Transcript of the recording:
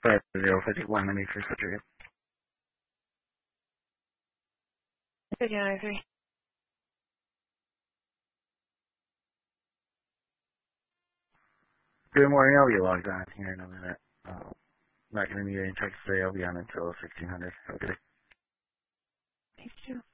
5051, I need for surgery. 5903. Good morning, I'll be logged on here in a minute. Not going to need any checks today, I'll be on until 1600. Have a good day. Thank you.